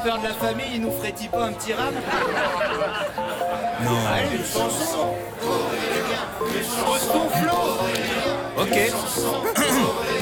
père de la famille, il nous ferait-il pas un petit rap? Non. Allez, une chanson. Au son flow. Ok.